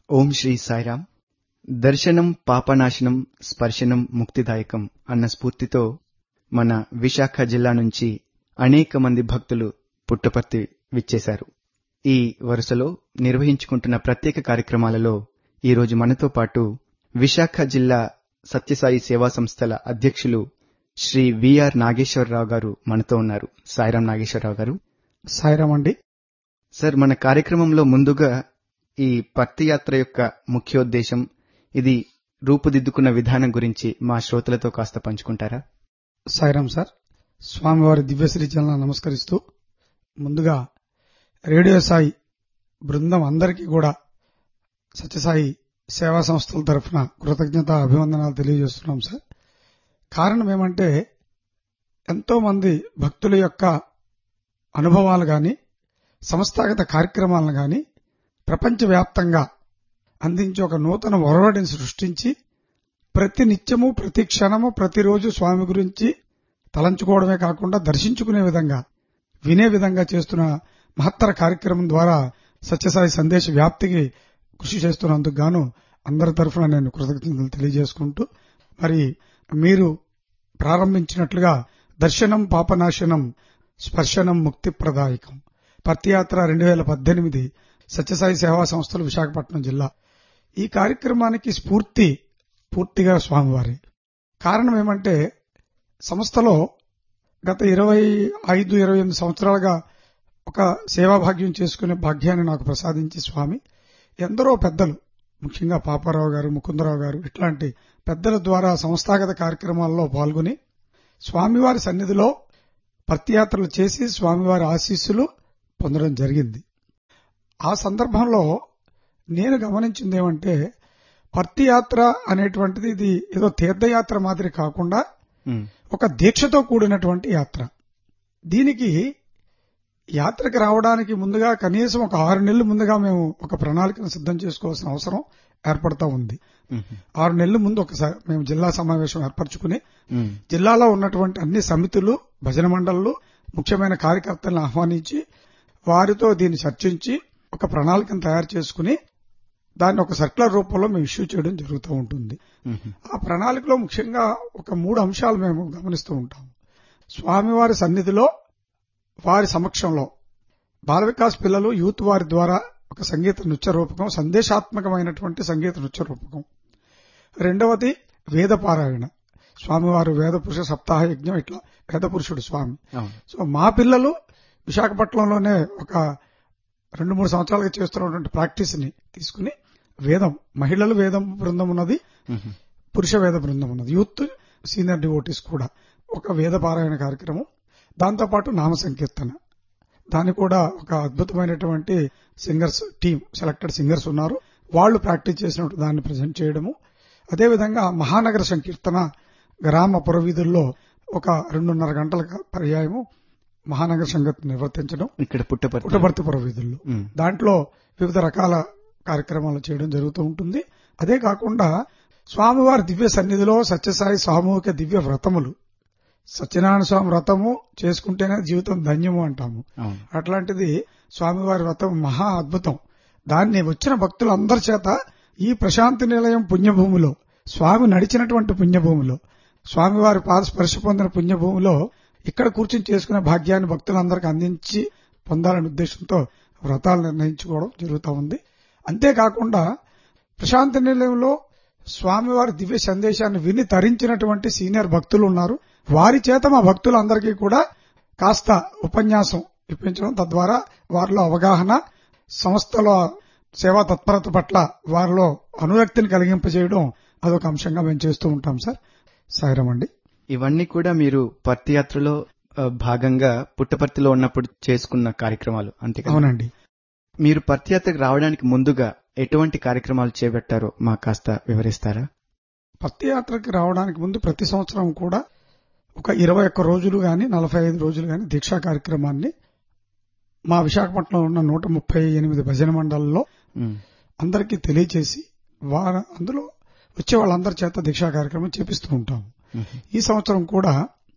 ఓం శ్రీ సాయిరామ్. దర్శనం పాపనాశనం, స్పర్శనం ముక్తిదాయకం అన్న స్ఫూర్తితో మన విశాఖ జిల్లా నుంచి అనేక మంది భక్తులు పుట్టపర్తి విచ్చేశారు. ఈ వరుసలో నిర్వహించుకుంటున్న ప్రత్యేక కార్యక్రమాలలో ఈరోజు మనతో పాటు విశాఖ జిల్లా సత్యసాయి సేవా సంస్థల అధ్యక్షులు శ్రీ విఆర్ నాగేశ్వరరావు గారు మనతో ఉన్నారు. సాయిరాం నాగేశ్వరరావు గారు. సాయిరాం అండి. సార్, మన కార్యక్రమంలో ముందుగా ఈ పర్తి యాత్ర యొక్క ముఖ్యోద్దేశం, ఇది రూపుదిద్దుకున్న విధానం గురించి మా శ్రోతలతో కాస్త పంచుకుంటారా? సాయిరాం సార్. స్వామివారి దివ్యశ్రీ చలన నమస్కరిస్తూ ముందుగా రేడియో సాయి బృందం అందరికీ కూడా సత్యసాయి సేవా సంస్థల తరఫున కృతజ్ఞత అభివందనాలు తెలియజేస్తున్నాం సార్. కారణం ఏమంటే, ఎంతో మంది భక్తుల యొక్క అనుభవాలు గాని, సంస్థాగత కార్యక్రమాలను గాని ప్రపంచవ్యాప్తంగా అందించి ఒక నూతన ఒరవడిని సృష్టించి ప్రతి నిత్యము, ప్రతి క్షణము, ప్రతిరోజు స్వామి గురించి తలంచుకోవడమే కాకుండా దర్శించుకునే విధంగా, వినే విధంగా చేస్తున్న మహత్తర కార్యక్రమం ద్వారా సత్యసాయి సందేశ వ్యాప్తికి కృషి చేస్తున్నందుకు గాను అందరి తరఫున నేను కృతజ్ఞతలు తెలియజేసుకుంటూ, మరి మీరు ప్రారంభించినట్లుగా దర్శనం పాపనాశనం, స్పర్శనం ముక్తిప్రదాయకం పర్తియాత్ర 2018 సత్యసాయి సేవా సంస్థలు విశాఖపట్నం జిల్లా. ఈ కార్యక్రమానికి స్ఫూర్తి పూర్తిగా స్వామివారి. కారణం ఏమంటే, సంస్థలో గత 25-28 సంవత్సరాలుగా ఒక సేవాభాగ్యం చేసుకునే భాగ్యాన్ని నాకు ప్రసాదించి స్వామి ఎందరో పెద్దలు, ముఖ్యంగా పాపారావు గారు, ముకుందరావు గారు, ఇట్లాంటి పెద్దల ద్వారా సంస్థాగత కార్యక్రమాల్లో పాల్గొని స్వామివారి సన్నిధిలో పర్తియాత్రలు చేసి స్వామివారి ఆశీస్సులు పొందడం జరిగింది. ఆ సందర్భంలో నేను గమనించిందేమంటే, పర్తియాత్ర అనేటువంటిది ఇది ఏదో తీర్థయాత్ర మాదిరి కాకుండా ఒక దీక్షతో కూడినటువంటి యాత్ర. దీనికి యాత్రకు రావడానికి ముందుగా కనీసం ఒక 6 నెలల ముందుగా మేము ఒక ప్రణాళికను సిద్ధం చేసుకోవాల్సిన అవసరం ఏర్పడతా ఉంది. 6 నెలల ముందు ఒకసారి మేము జిల్లా సమావేశం ఏర్పరచుకుని జిల్లాలో ఉన్నటువంటి అన్ని సమితులు, భజన మండళ్లు, ముఖ్యమైన కార్యకర్తలను ఆహ్వానించి వారితో దీన్ని చర్చించి ఒక ప్రణాళికను తయారు చేసుకుని దాన్ని ఒక సర్క్యులర్ రూపంలో మేము ఇష్యూ చేయడం జరుగుతూ ఉంటుంది. ఆ ప్రణాళికలో ముఖ్యంగా ఒక 3 అంశాలు మేము గమనిస్తూ ఉంటాం. స్వామివారి సన్నిధిలో, వారి సమక్షంలో బాల వికాస్ పిల్లలు, యూత్ వారి ద్వారా ఒక సంగీత నృత్య రూపకం, సందేశాత్మకమైనటువంటి సంగీత నృత్య రూపకం. రెండవది వేద పారాయణ. స్వామివారు వేద పురుష సప్తాహ యజ్ఞం, ఇట్లా వేద పురుషుడు స్వామి. సో మా పిల్లలు విశాఖపట్నంలోనే ఒక 2-3 సంవత్సరాలుగా చేస్తున్నటువంటి ప్రాక్టీస్ ని తీసుకుని వేదం, మహిళలు వేదం బృందం ఉన్నది, పురుష వేద బృందం ఉన్నది, యూత్ సీనియర్ డివోటీస్ కూడా ఒక వేద పారాయణ కార్యక్రమం. దాంతోపాటు నామ సంకీర్తన, దాని కూడా ఒక అద్భుతమైనటువంటి సింగర్స్ టీమ్, సెలెక్టెడ్ సింగర్స్ ఉన్నారు, వాళ్లు ప్రాక్టీస్ చేసినట్టు దాన్ని ప్రజెంట్ చేయడము. అదేవిధంగా మహానగర సంకీర్తన గ్రామ పురవీధుల్లో ఒక 2.5 గంటల పర్యాయము మహానగర సంగీతం నిర్వర్తించడం ఇక్కడ పుట్టపర్తి పురవీధుల్లో. దాంట్లో వివిధ రకాల కార్యక్రమాలు చేయడం జరుగుతూ ఉంటుంది. అదే కాకుండా స్వామివారి దివ్య సన్నిధిలో సత్యసాయి సామూహిక దివ్య వ్రతములు, సత్యనారాయణ స్వామి వ్రతము చేసుకుంటేనే జీవితం ధన్యము అంటాము. అట్లాంటిది స్వామివారి వ్రతం మహా అద్భుతం. దాన్ని వచ్చిన భక్తులందరి చేత ఈ ప్రశాంతి నిలయం పుణ్యభూమిలో, స్వామి నడిచినటువంటి పుణ్యభూమిలో, స్వామివారి పాద స్పర్శ పొందిన పుణ్యభూమిలో ఇక్కడ కూర్చుని చేసుకునే భాగ్యాన్ని భక్తులందరికీ అందించి పొందాలనే ఉద్దేశంతో వ్రతాలు నిర్ణయించుకోవడం జరుగుతూ ఉంది. అంతేకాకుండా ప్రశాంతి నిలయంలో స్వామివారి దివ్య సందేశాన్ని విని తరించినటువంటి సీనియర్ భక్తులు ఉన్నారు. వారి చేత మా భక్తులందరికీ కూడా కాస్త ఉపన్యాసం ఇప్పించడం, తద్వారా వారిలో అవగాహన, సంస్థలో సేవా తత్పరత పట్ల వారిలో అనురక్తిని కలిగింపజేయడం అదొక అంశంగా మేము చేస్తూ ఉంటాం సార్. సాయిరాం అండి. ఇవన్నీ కూడా మీరు పర్తి యాత్రలో భాగంగా పుట్టపర్తిలో ఉన్నప్పుడు చేసుకున్న కార్యక్రమాలు అంతే కదా? అవునండి. మీరు పర్తి యాత్రకు రావడానికి ముందుగా ఎటువంటి కార్యక్రమాలు చేపట్టారో మాకు కాస్త వివరిస్తారా? పర్తి యాత్రకి రావడానికి ముందు ప్రతి సంవత్సరం కూడా ఒక 21 రోజులు గాని 45 రోజులు గాని దీక్షా కార్యక్రమాన్ని మా విశాఖపట్నంలో ఉన్న 138 భజన మండళ్లలో అందరికీ తెలియచేసి అందులో వచ్చే వాళ్ళందరి చేత దీక్షా కార్యక్రమం చేపిస్తూ ఉంటాం. ఈ సంవత్సరం కూడా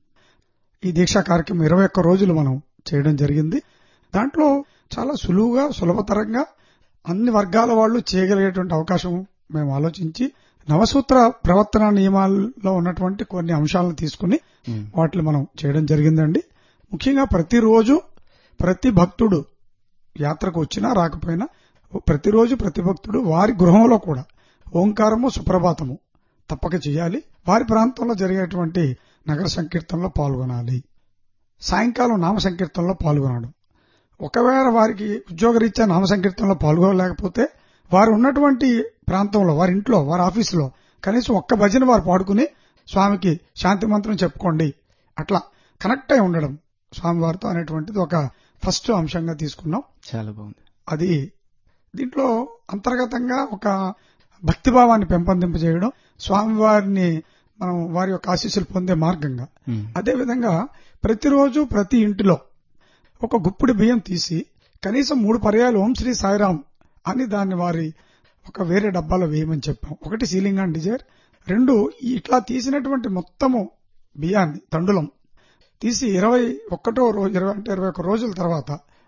ఈ దీక్షా కార్యక్రమం 21 రోజులు మనం చేయడం జరిగింది. దాంట్లో చాలా సులువుగా, సులభతరంగా అన్ని వర్గాల వాళ్ళు చేయగలిగేటువంటి అవకాశం మేము ఆలోచించి నవసూత్ర ప్రవర్తన నియమాల్లో ఉన్నటువంటి కొన్ని అంశాలను తీసుకుని వాటిని మనం చేయడం జరిగిందండి. ముఖ్యంగా ప్రతిరోజు ప్రతి భక్తుడు యాత్రకు వచ్చినా రాకపోయినా ప్రతిరోజు ప్రతి భక్తుడు వారి గృహంలో కూడా ఓంకారము సుప్రభాతము తప్పక చేయాలి. వారి ప్రాంతంలో జరిగేటువంటి నగర సంకీర్తనలో పాల్గొనాలి. సాయంకాలం నామ సంకీర్తనలో పాల్గొనడం. ఒకవేళ వారికి ఉద్యోగరీత్యా నామ సంకీర్తనలో పాల్గొనలేకపోతే వారు ఉన్నటువంటి ప్రాంతంలో, వారి ఇంట్లో, వారి ఆఫీసులో కనీసం ఒక్క భజన వారు పాడుకుని స్వామికి శాంతి మంత్రం చెప్పుకోండి, అట్లా కనెక్ట్ అయి ఉండడం స్వామివారితో అనేటువంటిది ఒక ఫస్ట్ అంశంగా తీసుకున్నాం. చాలా బాగుంది. అది దీంట్లో అంతర్గతంగా ఒక భక్తిభావాన్ని పెంపొందింపజేయడం, స్వామివారిని మనం వారి యొక్క ఆశీస్సులు పొందే మార్గంగా. అదేవిధంగా ప్రతిరోజు ప్రతి ఇంటిలో ఒక గుప్పిడి బియ్యం తీసి కనీసం 3 పర్యాలు ఓం శ్రీ సాయిరాం అని దాన్ని వారి ఒక వేరే డబ్బాలో వేయమని చెప్పాం. ఒకటి సీలింగ్ అండ్ డిజైర్, 2 ఇట్లా తీసినటువంటి మొత్తము బియ్యాన్ని తండులం తీసి 21వ రోజు 21 రోజుల తర్వాత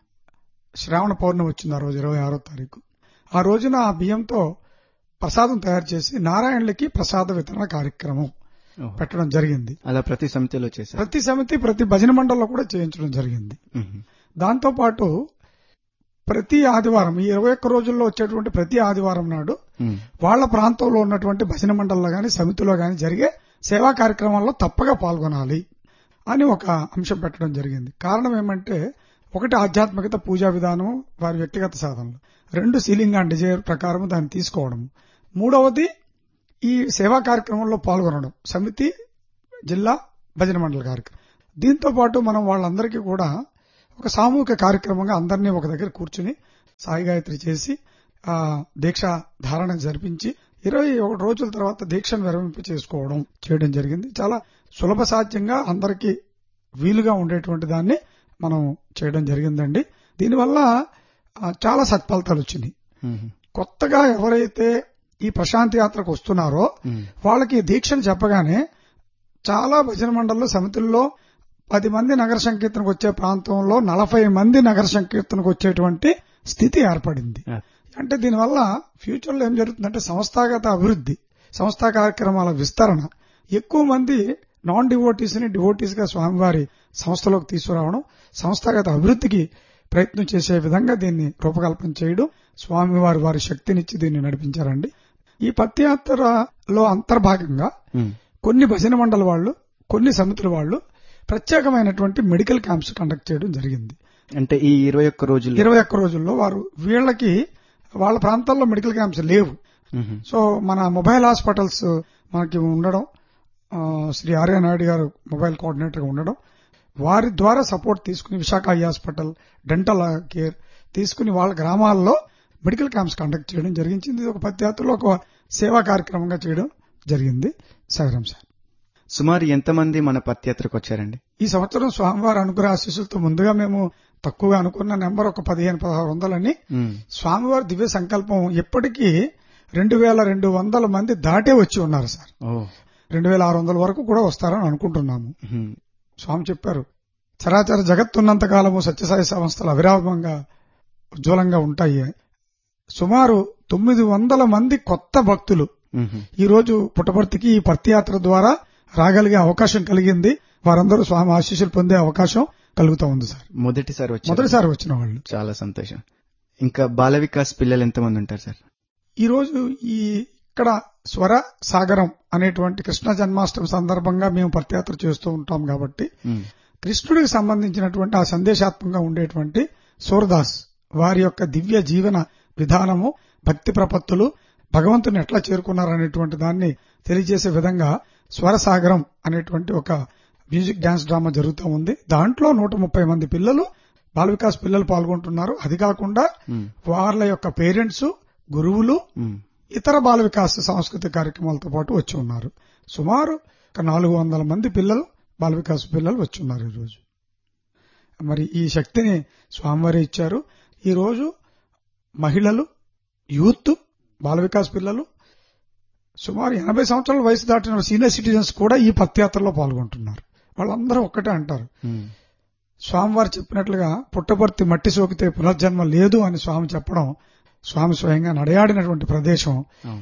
శ్రావణ పౌర్ణమి వచ్చింది. ఆ రోజు 26వ తారీఖు. ఆ రోజున ఆ బియ్యంతో ప్రసాదం తయారు చేసి నారాయణులకి ప్రసాద వితరణ కార్యక్రమం పెట్టడం జరిగింది. అలా ప్రతి సమితిలో చేశారు. ప్రతి సమితి ప్రతి భజన మండలిలో కూడా చేయించడం జరిగింది. దాంతో పాటు ప్రతి ఆదివారం ఈ 21 రోజుల్లో వచ్చేటువంటి ప్రతి ఆదివారం నాడు వాళ్ల ప్రాంతంలో ఉన్నటువంటి భజన మండలిలో గాని సమితిలో గాని జరిగే సేవా కార్యక్రమాల్లో తప్పగా పాల్గొనాలి అని ఒక అంశం పెట్టడం జరిగింది. కారణం ఏమంటే, ఒకటి ఆధ్యాత్మికత పూజా విధానం, వారి వ్యక్తిగత సాధనలు, 2 సీలింగ్ అండ్ డిజైర్ ప్రకారం దాన్ని తీసుకోవడం, 3వది ఈ సేవా కార్యక్రమంలో పాల్గొనడం, సమితి, జిల్లా భజన మండలి కార్యక్రమం. దీంతో పాటు మనం వాళ్ళందరికీ కూడా ఒక సామూహిక కార్యక్రమంగా అందరినీ ఒక దగ్గర కూర్చుని సాయి గాయత్రి చేసి ఆ దీక్ష ధారణ జరిపించి 21 రోజుల తర్వాత దీక్షను విరమింప చేసుకోవడం చేయడం జరిగింది. చాలా సులభ సాధ్యంగా అందరికీ వీలుగా ఉండేటువంటి దాన్ని మనం చేయడం జరిగిందండి. దీనివల్ల చాలా సత్ఫలితాలు వచ్చినాయి. కొత్తగా ఎవరైతే ఈ ప్రశాంతి యాత్రకు వస్తున్నారో వాళ్ళకి దీక్షను చెప్పగానే చాలా భజన మండళ్ళు సమితుల్లో 10 మంది నగర సంకీర్తనకు వచ్చే ప్రాంతంలో 40 మంది నగర సంకీర్తనకు వచ్చేటువంటి స్థితి ఏర్పడింది. అంటే దీనివల్ల ఫ్యూచర్ లో ఏం జరుగుతుందంటే సంస్థాగత అభివృద్ధి, సంస్థా కార్యక్రమాల విస్తరణ, ఎక్కువ మంది నాన్ డివోటీస్ ని డివోటీస్ గా స్వామివారి సంస్థలోకి తీసుకురావడం, సంస్థాగత అభివృద్ధికి ప్రయత్నం చేసే విధంగా దీన్ని రూపకల్పన చేయడం, స్వామివారి వారి శక్తినిచ్చి దీన్ని నడిపించారండి. ఈ పత్యాత్రలో అంతర్భాగంగా కొన్ని భజన మండలి వాళ్ళు, కొన్ని సమితుల వాళ్ళు ప్రత్యేకమైనటువంటి మెడికల్ క్యాంప్స్ కండక్ట్ చేయడం జరిగింది. అంటే ఈ 21 రోజుల్లో వారు వీళ్ళకి వాళ్ళ ప్రాంతాల్లో మెడికల్ క్యాంప్స్ లేవు. సో మన మొబైల్ హాస్పిటల్స్ మనకి ఉండడం, శ్రీ ఆర్య నాయుడు గారు మొబైల్ కోఆర్డినేటర్ గా ఉండడం, వారి ద్వారా సపోర్ట్ తీసుకుని Visakha eye hospital, dental care తీసుకుని వాళ్ళ గ్రామాల్లో మెడికల్ క్యాంప్స్ కండక్ట్ చేయడం జరిగింది. ఇది ఒక పత్యాత్రలో ఒక సేవా కార్యక్రమంగా చేయడం జరిగింది. సాయిరాం సార్. సుమారు ఎంతమంది మన పత్యాత్రకు వచ్చారండి? ఈ సంవత్సరం స్వామివారి అనుగ్రహ ఆశీస్సులతో ముందుగా మేము తక్కువగా అనుకున్న నెంబర్ ఒక 1500-1600 అని, స్వామివారి దివ్య సంకల్పం ఎప్పటికీ 2200 మంది దాటే వచ్చి ఉన్నారు సార్. 2600 వరకు కూడా వస్తారని అనుకుంటున్నాము. స్వామి చెప్పారు, చరాచర జగత్తున్నంత కాలము సత్యసాయి సంస్థలు అవిరామంగా ఉజ్వలంగా ఉంటాయి. సుమారు 900 మంది కొత్త భక్తులు ఈ రోజు పుట్టపర్తికి ఈ పత్యాత్ర ద్వారా రాగలిగే అవకాశం కలిగింది. వారందరూ స్వామి ఆశీస్సులు పొందే అవకాశం కలుగుతా ఉంది సార్. మొదటిసారి వచ్చిన వాళ్ళు. చాలా సంతోషం. ఇంకా బాల వికాస్ పిల్లలు ఎంతమంది ఉంటారు సార్? ఈ రోజు ఇక్కడ స్వర సాగరం అనేటువంటి కృష్ణ జన్మాష్టమి సందర్భంగా మేము పత్యాత్ర చేస్తూ ఉంటాం కాబట్టి కృష్ణుడికి సంబంధించినటువంటి ఆ సందేశాత్మకంగా ఉండేటువంటి సూరదాస్ వారి యొక్క దివ్య జీవన విధానము, భక్తి ప్రపత్తులు, భగవంతుని ఎట్లా చేరుకున్నారనేటువంటి దాన్ని తెలియజేసే విధంగా స్వరసాగరం అనేటువంటి ఒక మ్యూజిక్ డాన్స్ డ్రామా జరుగుతూ ఉంది. దాంట్లో 130 మంది పిల్లలు, బాల వికాస్ పిల్లలు పాల్గొంటున్నారు. అది కాకుండా వాళ్ళ యొక్క పేరెంట్స్, గురువులు, ఇతర బాల వికాస్ సాంస్కృతిక కార్యక్రమాలతో పాటు వచ్చి ఉన్నారు. సుమారు 400 మంది పిల్లలు, బాల వికాస్ పిల్లలు వచ్చి ఉన్నారు ఈరోజు. మరి ఈ శక్తిని స్వామివారి ఇచ్చారు. ఈరోజు మహిళలు, యూత్, బాల వికాస్ పిల్లలు, సుమారు 80 సంవత్సరాల వయసు దాటిన సీనియర్ సిటిజన్స్ కూడా ఈ పత్యాత్రలో పాల్గొంటున్నారు. వాళ్ళందరూ ఒక్కటే అంటారు, స్వామివారు చెప్పినట్లుగా పుట్టపర్తి మట్టి సోకితే పునర్జన్మ లేదు అని స్వామి చెప్పడం స్వామి స్వయంగా నడయాడినటువంటి ప్రదేశం.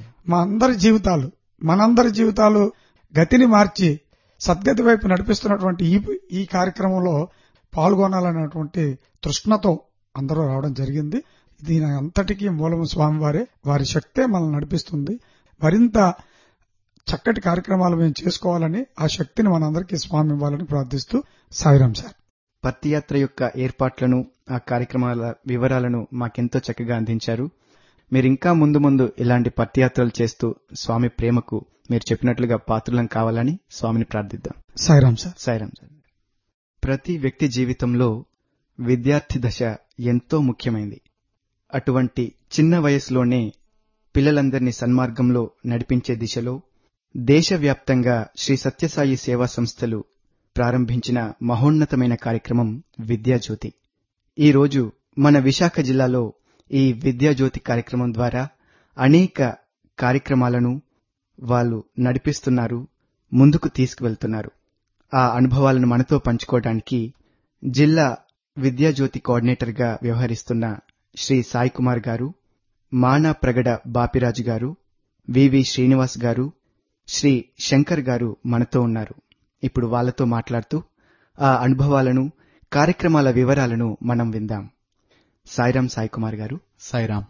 మనందరి జీవితాలు గతిని మార్చి సద్గతి వైపు నడిపిస్తున్నటువంటి ఈ కార్యక్రమంలో పాల్గొనాలనేటువంటి తృష్ణతో అందరూ రావడం జరిగింది. దీని అంతటికీ మూలము స్వామివారే. వారి శక్తే మనల్ని నడిపిస్తుంది. మరింత చక్కటి కార్యక్రమాలు మేము చేసుకోవాలని, ఆ శక్తిని మనందరికీ స్వామి ఇవ్వాలని ప్రార్థిస్తూ సాయిరాం సార్. పత్తియాత్ర యొక్క ఏర్పాట్లను, ఆ కార్యక్రమాల వివరాలను మాకెంతో చక్కగా అందించారు. మీరింకా ముందు ఇలాంటి పత్తియాత్రలు చేస్తూ స్వామి ప్రేమకు మీరు చెప్పినట్లుగా పాత్రులం కావాలని స్వామిని ప్రార్థిద్దాం. సాయిరాం సార్. సాయిరాం సార్. ప్రతి వ్యక్తి జీవితంలో విద్యార్థి దశ ఎంతో ముఖ్యమైంది. అటువంటి చిన్న వయసులోనే పిల్లలందరినీ సన్మార్గంలో నడిపించే దిశలో దేశవ్యాప్తంగా శ్రీ సత్యసాయి సేవా సంస్థలు ప్రారంభించిన మహోన్నతమైన కార్యక్రమం విద్యాజ్యోతి. ఈరోజు మన విశాఖ జిల్లాలో ఈ విద్యాజ్యోతి కార్యక్రమం ద్వారా అనేక కార్యక్రమాలను వాళ్ళు నడిపిస్తున్నారు, ముందుకు తీసుకువెళ్తున్నారు. ఆ అనుభవాలను మనతో పంచుకోవడానికి జిల్లా విద్యాజ్యోతి కోఆర్డినేటర్గా వ్యవహరిస్తున్న శ్రీ సాయి కుమార్ గారు, మానా ప్రగడ బాపిరాజు గారు, వివి శ్రీనివాస్ గారు, శ్రీ శంకర్ గారు మనతో ఉన్నారు. ఇప్పుడు వాళ్లతో మాట్లాడుతూ ఆ అనుభవాలను, కార్యక్రమాల వివరాలను మనం విందాం. సాయిరాం సాయి కుమార్ గారు. సాయిరాం.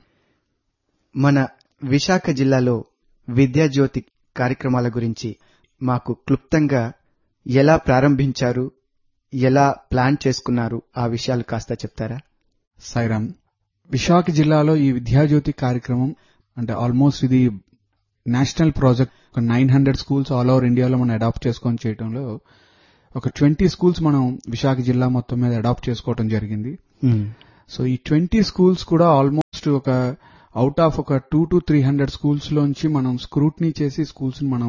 మన విశాఖ జిల్లాలో విద్యాజ్యోతి కార్యక్రమాల గురించి మాకు క్లుప్తంగా ఎలా ప్రారంభించారు, ఎలా ప్లాన్ చేసుకున్నారు, ఆ విషయాలు కాస్త చెప్తారా? సాయిరాం. విశాఖ జిల్లాలో ఈ విద్యాజ్యోతి కార్యక్రమం అంటే ఆల్మోస్ట్ ఇది నేషనల్ ప్రాజెక్ట్. ఒక 900 స్కూల్స్ ఆల్ ఓవర్ ఇండియాలో మనం అడాప్ట్ చేసుకొని చేయడంలో ఒక 20 స్కూల్స్ మనం విశాఖ జిల్లా మొత్తం మీద అడాప్ట్ చేసుకోవడం జరిగింది. సో ఈ 20 స్కూల్స్ కూడా ఆల్మోస్ట్ ఒక అవుట్ ఆఫ్ ఒక 200 to 300 స్కూల్స్ లోంచి మనం స్క్రూట్నీ చేసి స్కూల్స్ మనం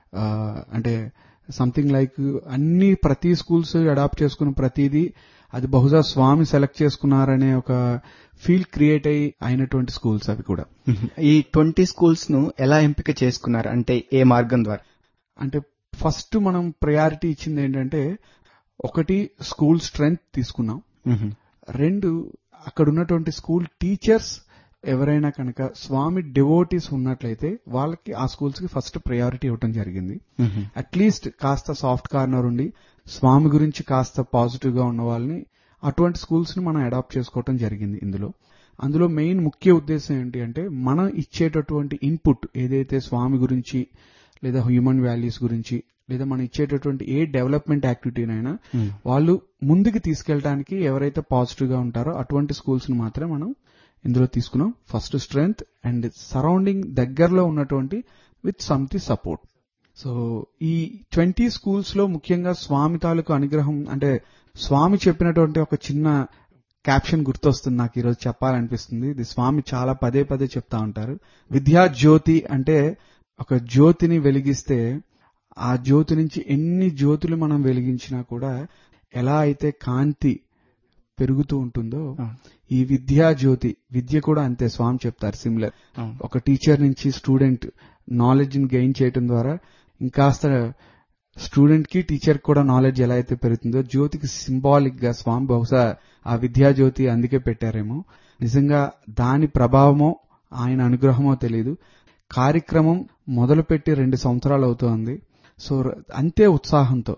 అంటే సంథింగ్ లైక్ ప్రతి స్కూల్స్ అడాప్ట్ చేసుకున్న ప్రతిదీ అది బహుశా స్వామి సెలెక్ట్ చేసుకున్నారనే ఒక ఫీల్ క్రియేట్ అయినటువంటి స్కూల్స్ అవి కూడా. ఈ 20 స్కూల్స్ ను ఎలా ఎంపిక చేసుకున్నారు, అంటే ఏ మార్గం ద్వారా? అంటే ఫస్ట్ మనం ప్రయారిటీ ఇచ్చింది ఏంటంటే, ఒకటి స్కూల్ స్ట్రెంగ్త్ తీసుకున్నాం, రెండు అక్కడ ఉన్నటువంటి స్కూల్ టీచర్స్ ఎవరైనా కనుక స్వామి డివోటీస్ ఉన్నట్లయితే వాళ్ళకి ఆ స్కూల్స్ కి ఫస్ట్ ప్రయారిటీ ఇవ్వడం జరిగింది. అట్లీస్ట్ కాస్త సాఫ్ట్ కార్నర్ ఉండి స్వామి గురించి కాస్త పాజిటివ్ గా ఉన్న వాళ్ళని అటువంటి స్కూల్స్ ని మనం అడాప్ట్ చేసుకోవడం జరిగింది. అందులో మెయిన్ ముఖ్య ఉద్దేశం ఏంటి అంటే, మనం ఇచ్చేటటువంటి ఇన్పుట్ ఏదైతే స్వామి గురించి లేదా హ్యూమన్ వాల్యూస్ గురించి లేదా మనం ఇచ్చేటటువంటి ఏ డెవలప్మెంట్ యాక్టివిటీనైనా వాళ్ళు ముందుకు తీసుకెళ్ళడానికి ఎవరైతే పాజిటివ్ గా ఉంటారో అటువంటి స్కూల్స్ ని మాత్రమే మనం ఇందులో తీసుకున్నాం. ఫస్ట్ స్ట్రెంగ్త్ అండ్ సరౌండింగ్ దగ్గరలో ఉన్నటువంటి విత్ సంథింగ్ సపోర్ట్. సో ఈ 20 స్కూల్స్ లో ముఖ్యంగా స్వామి తాలూకు అనుగ్రహం అంటే స్వామి చెప్పినటువంటి ఒక చిన్న క్యాప్షన్ గుర్తొస్తుంది నాకు ఈరోజు చెప్పాలనిపిస్తుంది. ఇది స్వామి చాలా పదే చెప్తా ఉంటారు. విద్యా జ్యోతి అంటే ఒక జ్యోతిని వెలిగిస్తే ఆ జ్యోతి నుంచి ఎన్ని జ్యోతులు మనం వెలిగించినా కూడా ఎలా అయితే కాంతి పెరుగుతూ ఉంటుందో ఈ విద్యా జ్యోతి విద్య కూడా అంతే. స్వామి చెప్తారు సిమిలర్. ఒక టీచర్ నుంచి స్టూడెంట్ నాలెడ్జ్ ని గెయిన్ చేయడం ద్వారా ఇంకాస్త స్టూడెంట్ కి టీచర్ కూడా నాలెడ్జ్ ఎలా అయితే పెరుగుతుందో జ్యోతికి సింబాలిక్ గా స్వామి బహుశా ఆ విద్యా జ్యోతి అందుకే పెట్టారేమో. నిజంగా దాని ప్రభావమో ఆయన అనుగ్రహమో తెలియదు. కార్యక్రమం మొదలుపెట్టి 2 సంవత్సరాలు అవుతోంది. సో అంతే ఉత్సాహంతో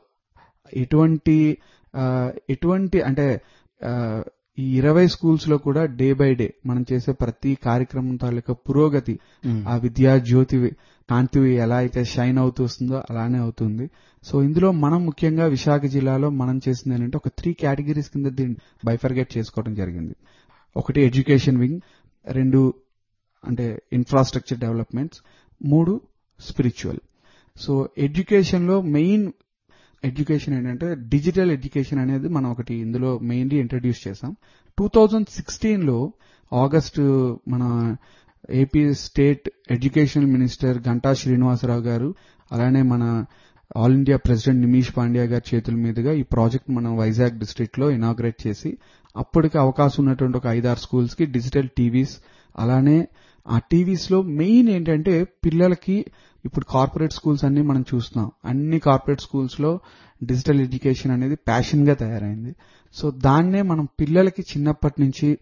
ఎటువంటి అంటే ఈ 20 స్కూల్స్ లో కూడా డే బై డే మనం చేసే ప్రతి కార్యక్రమం తాలూకా పురోగతి ఆ విద్యా జ్యోతి కాంతి ఎలా అయితే షైన్ అవుతూ వస్తుందో అలానే అవుతుంది. సో ఇందులో మనం ముఖ్యంగా విశాఖ జిల్లాలో మనం చేసింది ఏంటంటే ఒక 3 కేటగిరీస్ కింద దీన్ని బైఫర్గేట్ చేసుకోవడం జరిగింది. ఒకటి ఎడ్యుకేషన్ వింగ్, 2 అంటే infrastructure developments, 3 spiritual. So education లో మెయిన్ ఎడ్యుకేషన్ ఏంటంటే డిజిటల్ ఎడ్యుకేషన్ అనేది మనం ఒకటి ఇందులో మెయిన్లీ ఇంట్రడ్యూస్ చేశాం. 2016లో ఆగస్టు మన AP state educational minister Ganta Srinivasarao గారు అలానే మన ఆల్ ఇండియా ప్రెసిడెంట్ నిమీష్ పాండ్యా గారి చేతుల మీదుగా ఈ ప్రాజెక్ట్ మనం వైజాగ్ డిస్ట్రిక్ట్ లో ఇనాగ్రేట్ చేసి అప్పటికి అవకాశం ఉన్నటువంటి ఒక 5-6 స్కూల్స్ కి డిజిటల్ టీవీస్, అలానే ఆ టీవీస్ లో మెయిన్ ఏంటంటే పిల్లలకి ఇప్పుడు కార్పొరేట్ స్కూల్స్ అన్ని మనం చూస్తున్నాం. అన్ని కార్పొరేట్ స్కూల్స్ లో డిజిటల్ ఎడ్యుకేషన్ అనేది ప్యాషన్ గా తయారైంది. సో దాన్నే మనం పిల్లలకి చిన్నప్పటి నుంచి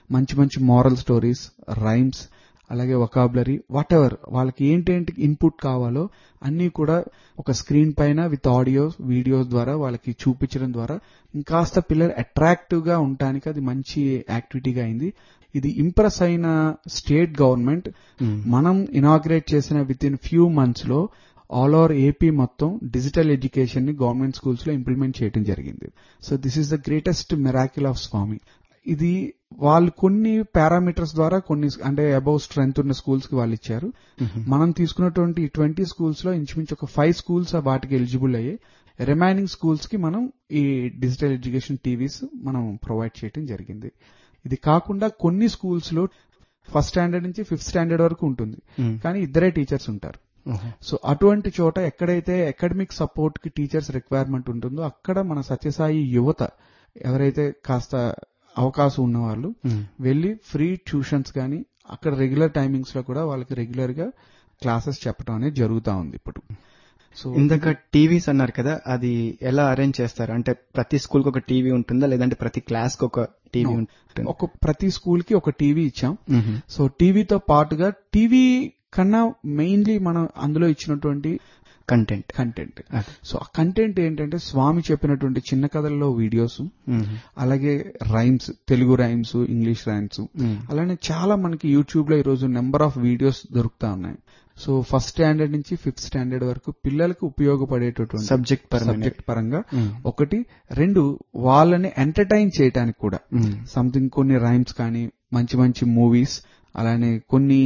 మంచి మంచి మోరల్ స్టోరీస్, రైమ్స్, అలాగే వొకాబులరీ, వాట్ ఎవర్ వాళ్ళకి ఏంటేంటి ఇన్పుట్ కావాలో అన్నీ కూడా ఒక స్క్రీన్ పైన విత్ ఆడియోస్, వీడియోస్ ద్వారా వాళ్ళకి చూపించడం ద్వారా ఇంకాస్త పిల్లలు అట్రాక్టివ్ గా ఉండటానికి అది మంచి యాక్టివిటీగా అయింది. ఇది ఇంప్రెస్ అయిన స్టేట్ గవర్నమెంట్ మనం ఇనాగ్రేట్ చేసిన విత్ ఇన్ ఫ్యూ మంత్స్ లో ఆల్ ఓవర్ ఏపీ మొత్తం డిజిటల్ ఎడ్యుకేషన్ ని గవర్నమెంట్ స్కూల్స్ లో ఇంప్లిమెంట్ చేయడం జరిగింది. So this is the greatest miracle of స్వామి. ఇది వాళ్ళు కొన్ని పారామీటర్స్ ద్వారా కొన్ని అంటే అబౌవ్ స్ట్రెంగ్త్ ఉన్న స్కూల్స్ కి వాళ్ళు ఇచ్చారు. మనం తీసుకున్నటువంటి 20 స్కూల్స్ లో ఇంచుమించు ఒక 5 స్కూల్స్ వాటికి ఎలిజిబుల్ అయ్యాయి. రిమైనింగ్ స్కూల్స్ కి మనం ఈ డిజిటల్ ఎడ్యుకేషన్ టీవీస్ మనం ప్రొవైడ్ చేయడం జరిగింది. ఇది కాకుండా కొన్ని స్కూల్స్ లో ఫస్ట్ స్టాండర్డ్ నుంచి 5th స్టాండర్డ్ వరకు ఉంటుంది, కానీ ఇద్దరే టీచర్స్ ఉంటారు. సో అటువంటి చోట ఎక్కడైతే అకాడమిక్ సపోర్ట్ కి టీచర్స్ రిక్వైర్మెంట్ ఉంటుందో అక్కడ మన సత్యసాయి యువత ఎవరైతే కాస్త అవకాశం ఉన్న వాళ్ళు వెళ్లి ఫ్రీ ట్యూషన్స్ కానీ అక్కడ రెగ్యులర్ టైమింగ్స్ లో కూడా వాళ్ళకి రెగ్యులర్ గా క్లాసెస్ చెప్పడం అనేది జరుగుతా ఉంది ఇప్పుడు. సో ఇందాక టీవీస్ అన్నారు కదా, అది ఎలా అరేంజ్ చేస్తారు? అంటే ప్రతి స్కూల్ కి ఒక టీవీ ఉంటుందా, లేదంటే ప్రతి క్లాస్ కి ఒక టీవీ ఉంటుంది? ప్రతి స్కూల్ కి ఒక టీవీ ఇచ్చాం. సో టీవీతో పాటుగా టీవీ కన్నా మెయిన్లీ మనం అందులో ఇచ్చినటువంటి కంటెంట్. సో ఆ కంటెంట్ ఏంటంటే స్వామి చెప్పినటువంటి చిన్న కథల్లో వీడియోస్, అలాగే rhymes, Telugu rhymes, English rhymes, అలానే చాలా మనకి యూట్యూబ్ లో ఈరోజు నెంబర్ ఆఫ్ వీడియోస్ దొరుకుతా ఉన్నాయి. సో ఫస్ట్ స్టాండర్డ్ నుంచి 5th స్టాండర్డ్ వరకు పిల్లలకు ఉపయోగపడేటటువంటి సబ్జెక్ట్ పరంగా ఒకటి, రెండు వాళ్ళని ఎంటర్టైన్ చేయడానికి కూడా సంథింగ్ కొన్ని రైమ్స్ కానీ మంచి మంచి మూవీస్, అలానే కొన్ని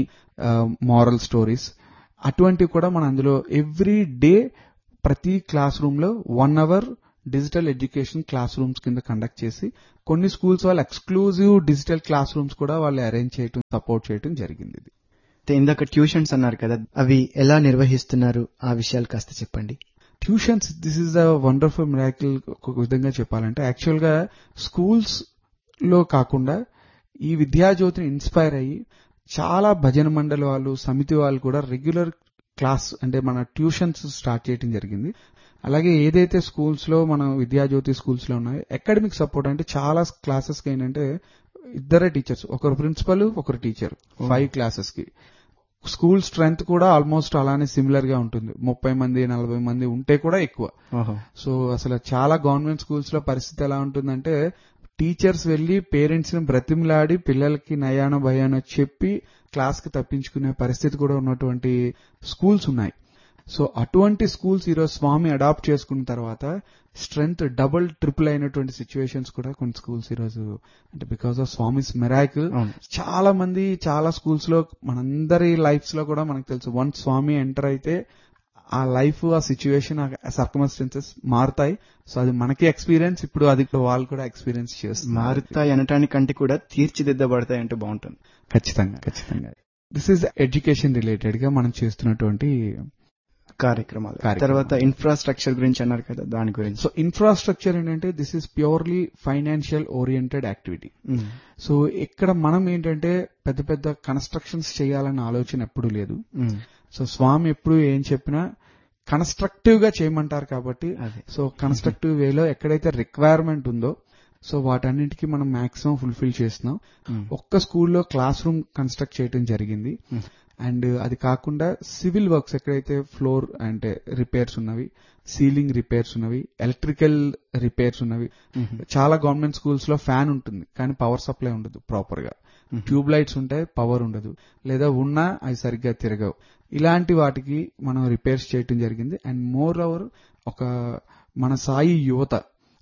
మోరల్ స్టోరీస్ అటువంటివి కూడా మనం అందులో ఎవ్రీ డే ప్రతి క్లాస్ రూమ్ లో 1 hour digital education class rooms కింద కండక్ట్ చేసి కొన్ని స్కూల్స్ వాళ్ళు ఎక్స్క్లూజివ్ డిజిటల్ క్లాస్ రూమ్స్ కూడా వాళ్ళు అరేంజ్ చేయడం, సపోర్ట్ చేయడం జరిగింది. ఇందాక ట్యూషన్స్ అన్నారు కదా, అవి ఎలా నిర్వహిస్తున్నారు? ఆ విషయాలు కాస్త చెప్పండి. Tuitions, this is the wonderful miracle. ఒక విధంగా చెప్పాలంటే యాక్చువల్ గా స్కూల్స్ లో కాకుండా ఈ విద్యాజ్యోతిని ఇన్స్పైర్ అయ్యి చాలా భజన మండలి వాళ్ళు, సమితి వాళ్ళు కూడా రెగ్యులర్ క్లాస్ అంటే మన ట్యూషన్స్ స్టార్ట్ చేయడం జరిగింది. అలాగే ఏదైతే స్కూల్స్ లో మన విద్యాజ్యోతి స్కూల్స్ లో ఉన్నాయో అకాడమిక్ సపోర్ట్ అంటే చాలా క్లాసెస్ కి ఏంటంటే ఇద్దరే టీచర్స్, ఒకరు ప్రిన్సిపల్ ఒకరు టీచర్ 5 క్లాసెస్ కి. స్కూల్ స్ట్రెంగ్త్ కూడా ఆల్మోస్ట్ అలానే సిమిలర్ గా ఉంటుంది, 30 మంది 40 మంది ఉంటే కూడా ఎక్కువ. సో అసలు చాలా గవర్నమెంట్ స్కూల్స్ లో పరిస్థితి ఎలా ఉంటుందంటే టీచర్స్ వెళ్లి పేరెంట్స్ ని బ్రతిమలాడి పిల్లలకి నయానో భయానో చెప్పి క్లాస్ కి తప్పించుకునే పరిస్థితి కూడా ఉన్నటువంటి స్కూల్స్ ఉన్నాయి. సో అటువంటి స్కూల్స్ ఈరోజు స్వామి అడాప్ట్ చేసుకున్న తర్వాత స్ట్రెంగ్త్ డబుల్ ట్రిపుల్ అయినటువంటి సిచ్యువేషన్స్ కూడా కొన్ని స్కూల్స్ ఈరోజు అంటే బికాస్ ఆఫ్ స్వామిస్ మిరాకిల్ చాలా మంది చాలా స్కూల్స్ లో మనందరి లైఫ్స్ లో కూడా మనకు తెలుసు, వన్స్ స్వామి ఎంటర్ అయితే ఆ లైఫ్, ఆ సిచ్యువేషన్, ఆ సర్కమ్స్టెన్సెస్ మారుతాయి. సో అది మనకి ఎక్స్పీరియన్స్, ఇప్పుడు అది వాళ్ళు కూడా ఎక్స్పీరియన్స్ చేస్తారు. మారుతాయి అనటానికంటే కూడా తీర్చిదిద్దబడతాయి అంటే బాగుంటుంది. ఖచ్చితంగా దిస్ ఈజ్ ఎడ్యుకేషన్ రిలేటెడ్ గా మనం చేస్తున్నటువంటి కార్యక్రమాలు. తర్వాత ఇన్ఫ్రాస్ట్రక్చర్ గురించి అన్నారు కదా, దాని గురించి. సో ఇన్ఫ్రాస్ట్రక్చర్ ఏంటంటే this is purely financial oriented activity. So ఇక్కడ మనం ఏంటంటే పెద్ద పెద్ద కన్స్ట్రక్షన్స్ చేయాలన్న ఆలోచన ఎప్పుడు లేదు. సో స్వామి ఎప్పుడు ఏం చెప్పినా కన్స్ట్రక్టివ్ గా చేయమంటారు కాబట్టి, సో కన్స్ట్రక్టివ్ వేలో ఎక్కడైతే రిక్వైర్మెంట్ ఉందో సో వాటన్నిటికీ మనం మాక్సిమం ఫుల్ఫిల్ చేస్తున్నాం. ఒక్క స్కూల్లో క్లాస్ రూమ్ కన్స్ట్రక్ట్ చేయడం జరిగింది. అండ్ అది కాకుండా సివిల్ వర్క్స్ ఎక్కడైతే ఫ్లోర్ అంటే రిపేర్స్ ఉన్నవి, సీలింగ్ రిపేర్స్ ఉన్నవి, ఎలక్ట్రికల్ రిపేర్స్ ఉన్నవి. చాలా గవర్నమెంట్ స్కూల్స్ లో ఫ్యాన్ ఉంటుంది కానీ పవర్ సప్లై ఉండదు ప్రాపర్ గా, ట్యూబ్ లైట్స్ ఉంటాయి పవర్ ఉండదు, లేదా ఉన్నా అవి సరిగ్గా తిరగవు. ఇలాంటి వాటికి మనం రిపేర్స్ చేయటం జరిగింది. అండ్ మోర్ ఓవర్ ఒక మన సాయి యువత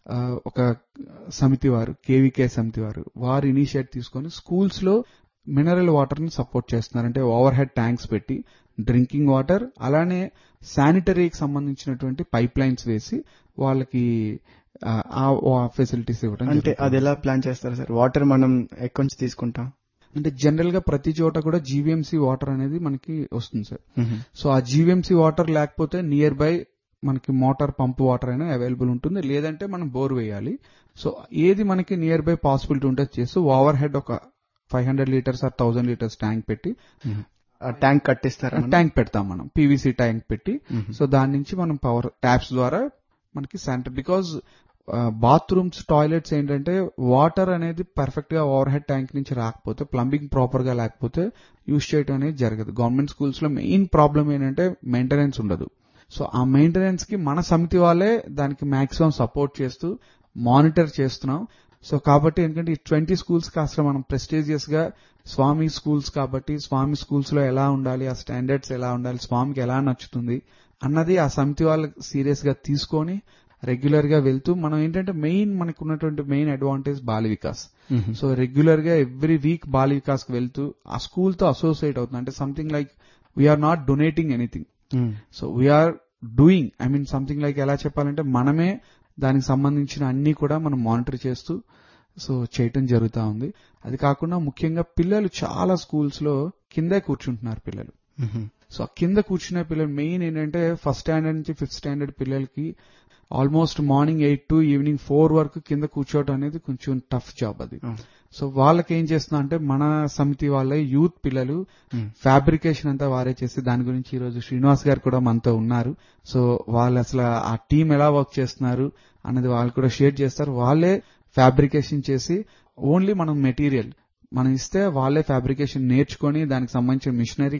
ఒక సమితి వారు, కేవీకే సమితి వారు ఇనిషియేట్ తీసుకొని స్కూల్స్ లో మినరల్ వాటర్ ని సపోర్ట్ చేస్తున్నారు. అంటే ఓవర్ హెడ్ ట్యాంక్స్ పెట్టి డ్రింకింగ్ వాటర్, అలానే శానిటరీకి సంబంధించినటువంటి పైప్ లైన్స్ వేసి వాళ్ళకి ఆ ఫెసిలిటీస్ ఇవ్వడం. అంటే అది ఎలా ప్లాన్ చేస్తారు సార్? వాటర్ మనం ఎక్కడి నుంచి తీసుకుంటాం? అంటే జనరల్ గా ప్రతి చోట కూడా జీవీఎంసీ వాటర్ అనేది మనకి వస్తుంది సార్. సో ఆ జీవీఎంసీ వాటర్ లేకపోతే నియర్ బై మనకి మోటార్ పంప్ వాటర్ అయినా అవైలబుల్ ఉంటుంది, లేదంటే మనం బోర్ వేయాలి. సో ఏది మనకి నియర్ బై పాసిబిలిటీ ఉంటే చేస్తూ ఓవర్ హెడ్ ఒక 500 లీటర్స్ ఆర్ 1000 లీటర్స్ ట్యాంక్ పెట్టి ట్యాంక్ కట్టిస్తారు. ట్యాంక్ పెడతాం మనం, పీవీసీ ట్యాంక్ పెట్టి. సో దాని నుంచి మనం పవర్ ట్యాప్స్ ద్వారా మనకి శానిటరీ, బికాజ్ బాత్రూమ్స్, టాయిలెట్స్ ఏంటంటే వాటర్ అనేది పర్ఫెక్ట్ గా ఓవర్ హెడ్ ట్యాంక్ నుంచి రాకపోతే, ప్లంబింగ్ ప్రాపర్ గా లేకపోతే యూజ్ చేయడం అనేది జరగదు. గవర్నమెంట్ స్కూల్స్ లో మెయిన్ ప్రాబ్లం ఏంటంటే మెయింటెనెన్స్ ఉండదు. సో ఆ మెయింటెనెన్స్ కి మన సమితి వాళ్ళే దానికి మాక్సిమం సపోర్ట్ చేస్తూ మానిటర్ చేస్తున్నాం. సో కాబట్టి ఎందుకంటే ఈ 20 స్కూల్స్ కి అసలు మనం ప్రెస్టీజియస్ గా స్వామి స్కూల్స్ కాబట్టి స్వామి స్కూల్స్ లో ఎలా ఉండాలి, ఆ స్టాండర్డ్స్ ఎలా ఉండాలి, స్వామికి ఎలా నచ్చుతుంది అన్నది ఆ సమితి వాళ్ళు సీరియస్ గా తీసుకొని రెగ్యులర్ గా వెళ్తూ, మనం ఏంటంటే మనకు ఉన్నటువంటి main advantage Bala Vikas. So regular గా ఎవ్రీ వీక్ బాల వికాస్ కి వెళ్తూ ఆ స్కూల్ తో అసోసియేట్ అవుతుంది. అంటే something like we are not donating anything, so we are doing, something like ఎలా చెప్పాలంటే మనమే దానికి సంబంధించిన అన్ని కూడా మనం మానిటర్ చేస్తూ సో చేయటం జరుగుతూ ఉంది. అది కాకుండా ముఖ్యంగా పిల్లలు చాలా స్కూల్స్ లో కిందే కూర్చుంటున్నారు పిల్లలు. సో కింద కూర్చునే పిల్లలు మెయిన్ ఏంటంటే ఫస్ట్ స్టాండర్డ్ నుంచి 5th స్టాండర్డ్ పిల్లలకి ఆల్మోస్ట్ మార్నింగ్ 8 to ఈవినింగ్ 4 వరకు కింద కూర్చోవడం అనేది కొంచెం టఫ్ జాబ్ అది. సో వాళ్ళకి ఏం చేస్తున్నా అంటే మన సమితి వాళ్ళ యూత్ పిల్లలు ఫ్యాబ్రికేషన్ అంతా వారే చేసి, దాని గురించి ఈ రోజు శ్రీనివాస్ గారు కూడా మనతో ఉన్నారు. సో వాళ్ళు అసలు ఆ టీం ఎలా వర్క్ చేస్తున్నారు అన్నది వాళ్ళు కూడా షేర్ చేస్తారు. వాళ్ళే ఫ్యాబ్రికేషన్ చేసి ఓన్లీ మనం మెటీరియల్ మనం ఇస్తే వాళ్ళే ఫ్యాబ్రికేషన్ నేర్చుకొని దానికి సంబంధించిన మిషనరీ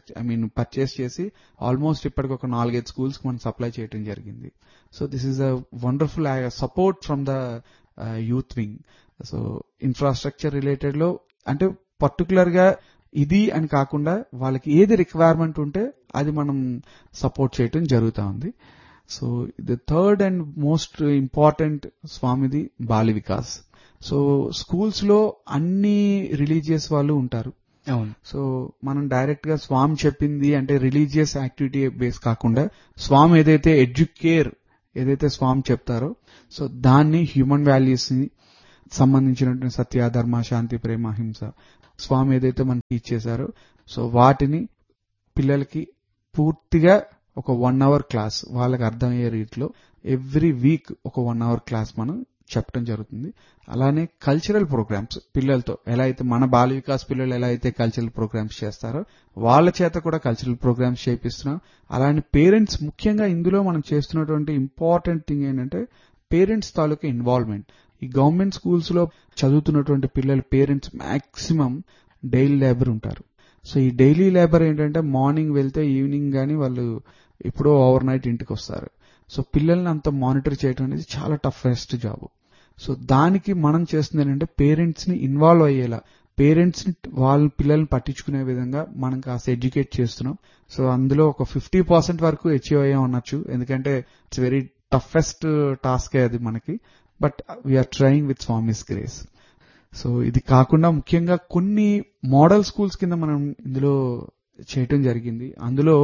పర్చేస్ చేసి ఆల్మోస్ట్ ఇప్పటికి ఒక 4-5 స్కూల్స్ కి మనం సప్లై చేయడం జరిగింది. So this is a wonderful support from the youth wing. So infrastructure related లో అంటే పర్టికులర్ గా ఇది అని కాకుండా వాళ్ళకి ఏది రిక్వైర్మెంట్ ఉంటే అది మనం సపోర్ట్ చేయటం జరుగుతా ఉంది. So the third and most important స్వామిది బాల వికాస్. సో స్కూల్స్ లో అన్ని రిలీజియస్ వాళ్ళు ఉంటారు. అవును. సో మనం డైరెక్ట్ గా స్వామి చెప్పింది అంటే రిలీజియస్ యాక్టివిటీ బేస్ కాకుండా స్వామి ఏదైతే ఎడ్యుకేర్ ఏదైతే స్వామి చెప్తారో సో దాన్ని హ్యూమన్ వాల్యూస్ ని సంబంధించినటువంటి సత్య, ధర్మ, శాంతి, ప్రేమ, హింస స్వామి ఏదైతే మనకి టీచ్ చేశారో సో వాటిని పిల్లలకి పూర్తిగా ఒక 1 hour క్లాస్ వాళ్ళకి అర్థమయ్యే రీతిలో ఎవ్రీ వీక్ ఒక 1 hour క్లాస్ మనం చెప్పడం జరుగుతుంది. అలానే కల్చరల్ ప్రోగ్రామ్స్ పిల్లలతో ఎలా అయితే మన బాల వికాస్ పిల్లలు ఎలా అయితే కల్చరల్ ప్రోగ్రామ్స్ చేస్తారో వాళ్ళ చేత కూడా కల్చరల్ ప్రోగ్రామ్స్ చేపిస్తున్నాం. అలానే పేరెంట్స్ ముఖ్యంగా ఇందులో మనం చేస్తున్నటువంటి ఇంపార్టెంట్ థింగ్ ఏంటంటే పేరెంట్స్ తాలూకా ఇన్వాల్వ్మెంట్. ఈ గవర్నమెంట్ స్కూల్స్ లో చదువుతున్నటువంటి పిల్లలు పేరెంట్స్ మాక్సిమం డైలీ లేబర్ ఉంటారు. సో ఈ డైలీ లేబర్ ఏంటంటే మార్నింగ్ వెళ్తే ఈవినింగ్ గానీ వాళ్ళు ఎప్పుడో ఓవర్ నైట్ ఇంటికి వస్తారు. సో పిల్లల్ని అంత మానిటర్ చేయడం అనేది చాలా టఫెస్ట్ జాబ్. సో దానికి మనం చేస్తుంది ఏంటంటే పేరెంట్స్ ని ఇన్వాల్వ్ అయ్యేలా, పేరెంట్స్ ని వాళ్ళ పిల్లల్ని పట్టించుకునే విధంగా మనం కాస్త ఎడ్యుకేట్ చేస్తున్నాం. సో అందులో ఒక 50% వరకు అచీవ్ అయ్యాం అనొచ్చు. ఎందుకంటే ఇట్స్ వెరీ టఫెస్ట్ టాస్క్ అది మనకి. But we are trying with Swami's grace. So ఇది కాకుండా ముఖ్యంగా కొన్ని మోడల్ స్కూల్స్ కింద మనం ఇందులో చేయటం జరిగింది. అందులో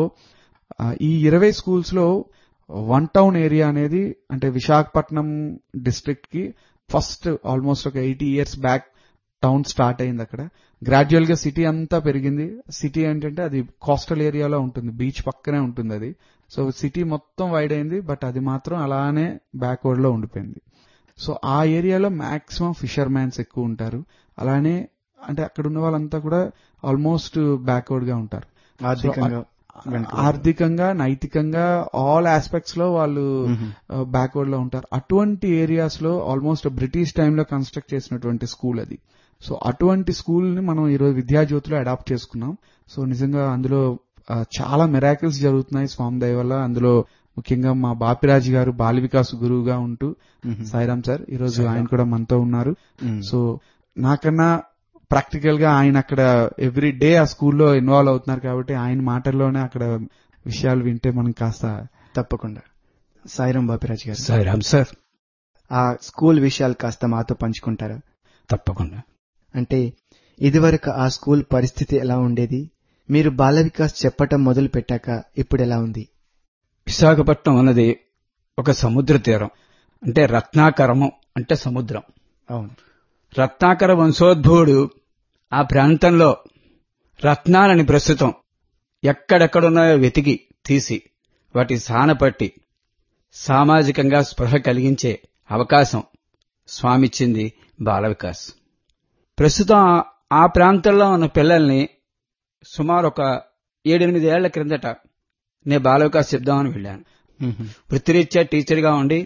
ఈ 20 స్కూల్స్ లో 1 town ఏరియా అనేది అంటే విశాఖపట్నం డిస్ట్రిక్ట్ కి ఫస్ట్ ఆల్మోస్ట్ ఒక 80 years బ్యాక్ టౌన్ స్టార్ట్ అయింది. అక్కడ గ్రాడ్యువల్ గా సిటీ అంతా పెరిగింది. సిటీ ఏంటంటే అది కోస్టల్ ఏరియాలో ఉంటుంది, బీచ్ పక్కనే ఉంటుంది అది. సో సిటీ మొత్తం వైడ్ అయింది, బట్ అది మాత్రం అలానే బ్యాక్వర్డ్ లో ఉండిపోయింది. సో ఆ ఏరియాలో మాక్సిమం ఫిషర్ మ్యాన్స్ ఎక్కువ ఉంటారు. అలానే అంటే అక్కడ ఉన్న వాళ్ళంతా కూడా ఆల్మోస్ట్ బ్యాక్వర్డ్ గా ఉంటారు. ఆర్థికంగా, నైతికంగా ఆల్ ఆస్పెక్ట్స్ లో వాళ్ళు బ్యాక్వర్డ్ లో ఉంటారు. అటువంటి ఏరియాస్ లో ఆల్మోస్ట్ బ్రిటిష్ టైంలో కన్స్ట్రక్ట్ చేసినటువంటి స్కూల్ అది. సో అటువంటి స్కూల్ ని మనం ఈరోజు విద్యాజ్యోతిలో అడాప్ట్ చేసుకున్నాం. సో నిజంగా అందులో చాలా మిరాకిల్స్ జరుగుతున్నాయి స్వామి దయ వల్ల. అందులో ముఖ్యంగా మా బాపిరాజు గారు బాల వికాస్ గురువుగా ఉంటూ సాయిరామ్ సార్ ఈరోజు ఆయన కూడా మనతో ఉన్నారు. సో నాకన్నా ప్రాక్టికల్ గా ఆయన అక్కడ ఎవ్రీ డే ఆ స్కూల్లో ఇన్వాల్వ్ అవుతున్నారు కాబట్టి ఆయన మాటల్లోనే అక్కడ విషయాలు వింటే మనం కాస్త తప్పకుండా. సాయిరామ్ బాపిరాజు గారు. సాయిరామ్ సార్. ఆ స్కూల్ విషయాలు కాస్త మాతో పంచుకుంటారా? తప్పకుండా. అంటే ఇదివరకు ఆ స్కూల్ పరిస్థితి ఎలా ఉండేది, మీరు బాల వికాస్ చెప్పటం మొదలు పెట్టాక ఇప్పుడు ఎలా ఉంది? విశాఖపట్నం అన్నది ఒక సముద్ర తీరం, అంటే రత్నాకరము అంటే సముద్రం. అవును. రత్నాకర వంశోద్భవుడు ఆ ప్రాంతంలో రత్నాలని ప్రస్తుతం ఎక్కడెక్కడున్నాయో వెతికి తీసి వాటి సానపట్టి సామాజికంగా స్పృహ కలిగించే అవకాశం స్వామిచ్చింది బాల వికాస్. ప్రస్తుతం ఆ ప్రాంతంలో ఉన్న పిల్లల్ని సుమారు ఒక 7-8 ఏళ్ల క్రిందట నేను బాల వికాస్ చెప్దామని వెళ్ళాను. వృత్తిరీత్యా టీచర్గా ఉండి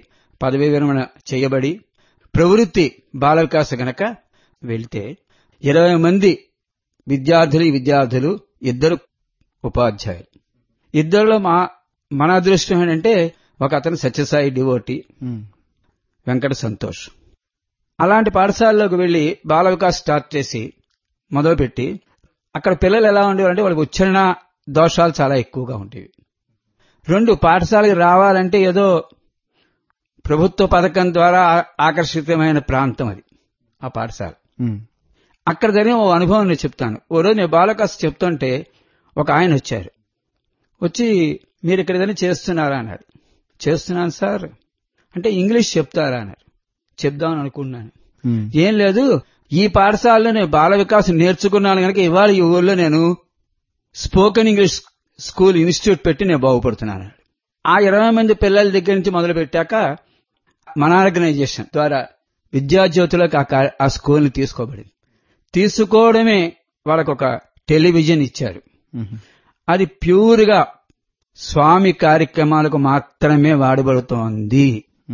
పదవీ విరమణ చేయబడి ప్రవృత్తి బాల వికాస గనక వెళ్తే 20 మంది విద్యార్థులు 2 ఉపాధ్యాయులు. ఇద్దరిలో మన అదృష్టం ఏంటంటే ఒక అతను సత్యసాయి డివోటి, వెంకట సంతోష్. అలాంటి పాఠశాలలోకి వెళ్లి బాల వికాస్ స్టార్ట్ చేసి మొదలుపెట్టి అక్కడ పిల్లలు ఎలా ఉండేవారంటే వాళ్ళకి ఉచ్చారణ దోషాలు చాలా ఎక్కువగా ఉండేవి. 2 పాఠశాలకు రావాలంటే ఏదో ప్రభుత్వ పథకం ద్వారా ఆకర్షితమైన ప్రాంతం అది ఆ పాఠశాల. అక్కడ జరిగిన ఓ అనుభవం నేను చెప్తాను. ఓ రోజు నేను బాల వికాస్ చెప్తుంటే ఒక ఆయన వచ్చారు. వచ్చి మీరు ఇక్కడ ఏదైనా చేస్తున్నారా అన్నాడు. చేస్తున్నాను సార్ అంటే ఇంగ్లీష్ చెప్తారా అన్నారు. చెప్దామని అనుకున్నాను. ఏం లేదు, ఈ పాఠశాలలో నేను బాల వికాసం నేర్చుకున్నాను కనుక ఇవాళ ఈ ఊళ్ళో నేను స్పోకెన్ ఇంగ్లీష్ స్కూల్ ఇన్స్టిట్యూట్ పెట్టి నేను బాగుపడుతున్నాను. ఆ 20 మంది పిల్లల దగ్గర నుంచి మొదలు పెట్టాక మన ఆర్గనైజేషన్ ద్వారా విద్యాజ్యోతులకు ఆ స్కూల్ని తీసుకోబడింది. తీసుకోవడమే వాళ్ళకొక టెలివిజన్ ఇచ్చారు. అది ప్యూర్గా స్వామి కార్యక్రమాలకు మాత్రమే వాడబడుతోంది.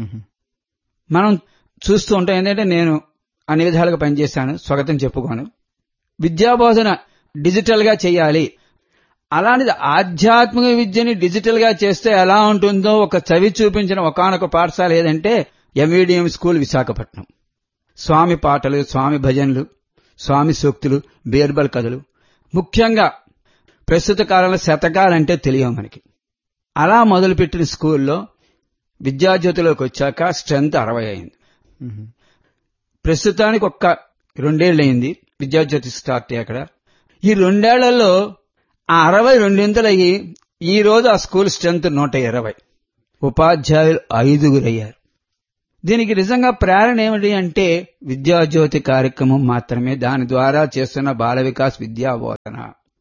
మనం చూస్తూ ఉంటాం. ఏంటంటే నేను అన్ని విధాలుగా పనిచేశాను, స్వాగతం చెప్పుకోను. విద్యాబోధన డిజిటల్ గా చేయాలి. అలాంటిది ఆధ్యాత్మిక విద్యని డిజిటల్ గా చేస్తే ఎలా ఉంటుందో ఒక చవి చూపించిన ఒకానొక పాఠశాల ఏదంటే ఎంవిడిఎం స్కూల్ విశాఖపట్నం. స్వామి పాటలు, స్వామి భజనలు, స్వామి సూక్తులు, బీర్బల్ కథలు, ముఖ్యంగా ప్రస్తుత కాలంలో శతకాలంటే తెలియవు మనకి. అలా మొదలుపెట్టిన స్కూల్లో విద్యాజ్యోతిలోకి వచ్చాక స్ట్రెంత్ 60 అయింది. ప్రస్తుతానికి 2 ఏళ్లయింది విద్యాజ్యోతి స్టార్ట్ అయ్యి. అక్కడ ఈ 2 ఏళ్లలో ఆ 60 రెండింతలయ్యి ఈ రోజు ఆ స్కూల్ స్ట్రెంత్ 120. ఉపాధ్యాయులు 5 అయ్యారు. దీనికి నిజంగా ప్రేరణ ఏమిటి అంటే విద్యాజ్యోతి కార్యక్రమం మాత్రమే. దాని ద్వారా చేస్తున్న బాల వికాస్ విద్యా బోధన.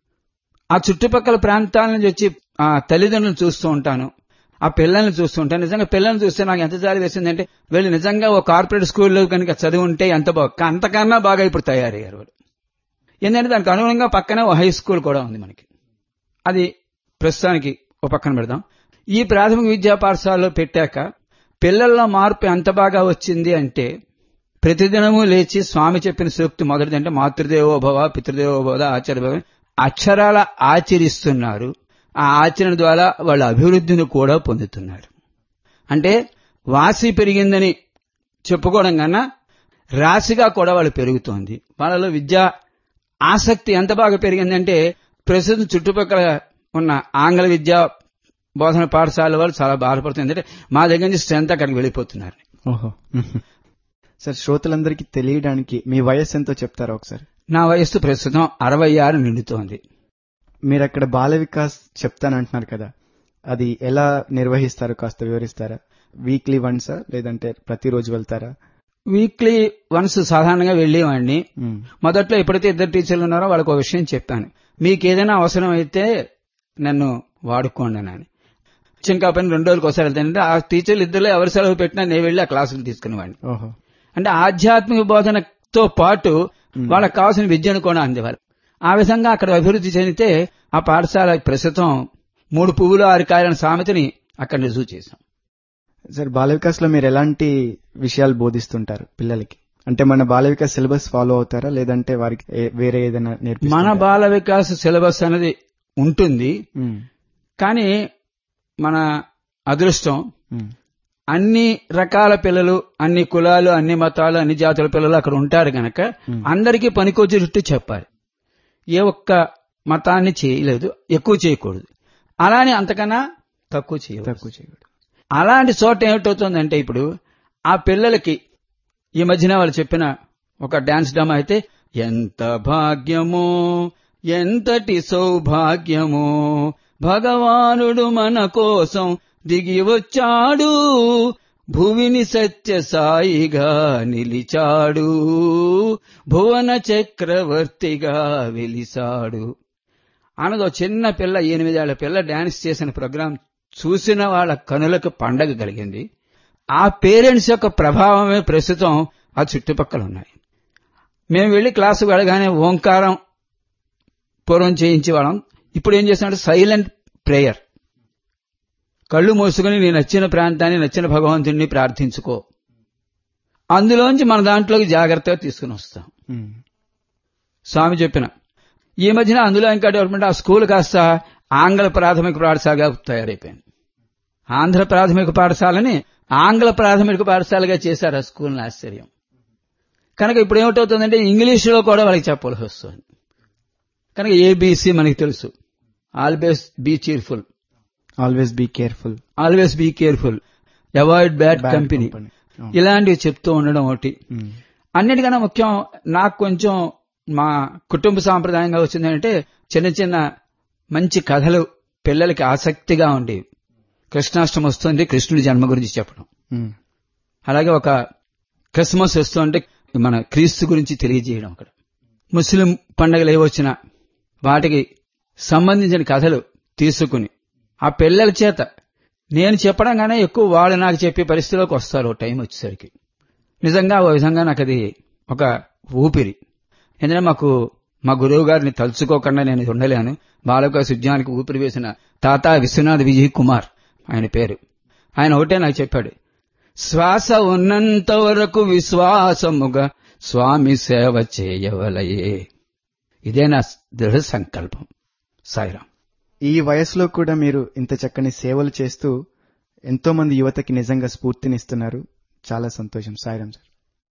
ఆ చుట్టుపక్కల ప్రాంతాల నుంచి వచ్చి ఆ తల్లిదండ్రులను చూస్తూ ఉంటాను, ఆ పిల్లల్ని చూస్తూ ఉంటాను. నిజంగా పిల్లల్ని చూస్తే నాకు ఎంత జాలి వేసిందంటే వీళ్ళు నిజంగా ఓ కార్పొరేట్ స్కూల్లో కనుక చదివి ఉంటే ఎంత అంతకన్నా బాగా ఇప్పుడు తయారయ్యారు వాళ్ళు. ఏంటంటే దానికి అనుగుణంగా పక్కనే ఓ హై స్కూల్ కూడా ఉంది మనకి. అది ప్రస్తుతానికి ఓ పక్కన పెడదాం. ఈ ప్రాథమిక విద్యా పాఠశాలలో పెట్టాక పిల్లల్లో మార్పు ఎంత బాగా వచ్చింది అంటే ప్రతిదినము లేచి స్వామి చెప్పిన సూక్తి మొదటిది అంటే మాతృదేవోభవ పితృదేవోభవ ఆచార్యభవ అక్షరాల ఆచరిస్తున్నారు. ఆ ఆచరణ ద్వారా వాళ్ళ అభివృద్ధిని కూడా పొందుతున్నారు. అంటే వాసి పెరిగిందని చెప్పుకోవడం కన్నా రాశిగా కూడా వాళ్ళు పెరుగుతోంది. వాళ్ళలో విద్యా ఆసక్తి ఎంత బాగా పెరిగిందంటే ప్రస్తుతం చుట్టుపక్కల ఉన్న ఆంగ్ల విద్యా బోధన పాఠశాల వాళ్ళు చాలా బాధపడుతుంది. అంటే మా దగ్గర నుంచి స్ట్రెంత్ అక్కడికి వెళ్ళిపోతున్నారు. ఓహో సార్, శ్రోతలందరికీ తెలియడానికి మీ వయస్సు ఎంతో చెప్తారా ఒకసారి? నా వయస్సు ప్రస్తుతం 66 నిండుతోంది. మీరు అక్కడ బాల వికాస్ చెప్తానంటున్నారు కదా, అది ఎలా నిర్వహిస్తారు కాస్త వివరిస్తారా? వీక్లీ వన్సా లేదంటే ప్రతిరోజు వెళ్తారా? వీక్లీ వన్స్ సాధారణంగా వెళ్లేవాడిని. మొదట్లో ఎప్పుడైతే 2 టీచర్లు ఉన్నారో వాళ్ళకి ఒక విషయం చెప్పాను, మీకు ఏదైనా అవసరం అయితే నన్ను వాడుకోండి అని. ఇంకా పని 2 రోజులకు ఒకసారి వెళ్తానంటే ఆ టీచర్లు ఇద్దరులో ఎవరి సెలవు పెట్టినా నేను వెళ్లి ఆ క్లాసులు తీసుకునేవాడిని. అంటే ఆధ్యాత్మిక బోధనతో పాటు వాళ్ళకి కావాల్సిన విద్యను కూడా అందేవారు. ఆ విధంగా అక్కడ అభివృద్ధి చెందితే ఆ పాఠశాల ప్రస్తుతం 3 పువ్వులు 6 కాయలైన సామెతని అక్కడ రుజువు చేశాం. సార్, బాల వికాస్ లో మీరు ఎలాంటి విషయాలు బోధిస్తుంటారు పిల్లలకి? అంటే మన బాల వికాస్ సిలబస్ ఫాలో అవుతారా లేదంటే వారికి వేరే ఏదైనా నేర్పిస్తారా? మన బాల వికాస్ సిలబస్ అనేది ఉంటుంది, కానీ మన అదృష్టం అన్ని రకాల పిల్లలు, అన్ని కులాలు, అన్ని మతాలు, అన్ని జాతుల పిల్లలు అక్కడ ఉంటారు గనక అందరికీ పనికొచ్చేటట్టు చెప్పాలి. ఏ ఒక్క మతాన్ని చేయలేదు, ఎక్కువ చేయకూడదు, అలానే అంతకన్నా తక్కువ చేయకూడదు. అలాంటి చోట ఏమిటవుతుందంటే ఇప్పుడు ఆ పిల్లలకి ఈ మధ్యన వాళ్ళు చెప్పిన ఒక డాన్స్ డ్రామా అయితే ఎంత భాగ్యమో ఎంతటి సౌభాగ్యమో భగవానుడు మన కోసం దిగి వచ్చాడు, భువిని సత్య సాయిగా నిలిచాడు, భువన చక్రవర్తిగా వెలిసాడు అన్నదో చిన్న పిల్ల 8 ఏళ్ల పిల్ల డాన్స్ చేసిన ప్రోగ్రాం చూసిన వాళ్ళ కనులకు పండగ కలిగింది. ఆ పేరెంట్స్ యొక్క ప్రభావమే ప్రస్తుతం ఆ చుట్టుపక్కల ఉన్నాయి. మేము వెళ్లి క్లాసుకు వెళ్ళగానే ఓంకారం పూర్వం చేయించేవాళ్ళం. ఇప్పుడు ఏం చేస్తున్నాడు, సైలెంట్ ప్రేయర్. కళ్ళు మూసుకుని నీ నచ్చిన ప్రాంతాన్ని నచ్చిన భగవంతుడిని ప్రార్థించుకో. అందులోంచి మన దాంట్లోకి జాగ్రత్తగా తీసుకుని వస్తాం. స్వామి చెప్పిన ఈ మధ్యన అందులో ఇంకా డెవలప్మెంట్, ఆ స్కూల్ కాస్త ఆంగ్ల ప్రాథమిక పాఠశాలగా తయారైపోయింది. ఆంధ్ర ప్రాథమిక పాఠశాలని ఆంగ్ల ప్రాథమిక పాఠశాలగా చేశారు ఆ స్కూల్ని. ఆశ్చర్యం. కనుక ఇప్పుడు ఏమిటవుతుందంటే ఇంగ్లీష్లో కూడా వాళ్ళకి చెప్పవలసి వస్తుంది. కనుక ఏబీసీ మనకి తెలుసు. Always be cheerful, always be careful, always be careful, avoid bad company, ఇలాంటివి చెప్తూ ఉండడం ఒకటి. అన్నిటికన్నా ముఖ్యం నాకు కొంచెం మా కుటుంబ సాంప్రదాయంగా వచ్చిందంటే చిన్న చిన్న మంచి కథలు పిల్లలకి ఆసక్తిగా ఉండేవి. కృష్ణాష్టమి వస్తుంది, కృష్ణుడి జన్మ గురించి చెప్పడం. అలాగే ఒక క్రిస్మస్ వస్తుంటే మన క్రీస్తు గురించి తెలియజేయడం. అక్కడ ముస్లిం పండుగలు ఏవొచ్చినా వాటికి సంబంధించిన కథలు తీసుకుని ఆ పిల్లల చేత నేను చెప్పడం గానే ఎక్కువ వాళ్ళు నాకు చెప్పే పరిస్థితిలోకి వస్తారు టైం వచ్చేసరికి. నిజంగా ఓ విధంగా నాకు అది ఒక ఊపిరి. ఎందుకంటే మా గురువు గారిని తలుచుకోకుండా నేను ఉండలేను. బాలవికాస్ ఉద్యానానికి ఊపిరి వేసిన తాత విశ్వనాథ్ విజయ్ కుమార్ ఆయన పేరు. ఆయన ఒకటే నాకు చెప్పాడు, శ్వాస ఉన్నంత వరకు విశ్వాసముగా స్వామి సేవ చేయవలయే. ఇదే నా దృఢ సంకల్పం. సాయిరాం. ఈ వయసులో కూడా మీరు ఇంత చక్కని సేవలు చేస్తూ ఎంతో మంది యువతకి నిజంగా స్ఫూర్తినిస్తున్నారు. చాలా సంతోషం. సాయిరాం సార్.